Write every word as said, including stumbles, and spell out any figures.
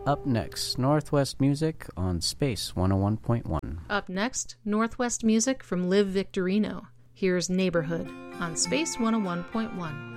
Up next, Northwest Music on Space one oh one point one. Up next, Northwest Music from Liv Victorino. Here's Neighborhood on Space one oh one point one.